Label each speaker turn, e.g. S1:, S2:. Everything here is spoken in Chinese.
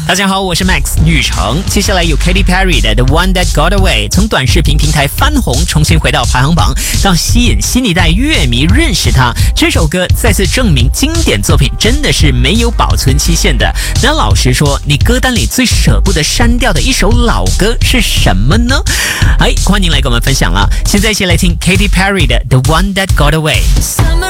S1: 大家好，我是 Max 玉成。接下来有 Katy Perry 的 The One That Got Away， 从短视频平台翻红，重新回到排行榜，到吸引新一代乐迷认识它。这首歌再次证明经典作品真的是没有保存期限的。那老实说，你歌单里最舍不得删掉的一首老歌是什么呢？欢迎来跟我们分享了。现在一起来听 Katy Perry 的 The One That Got Away。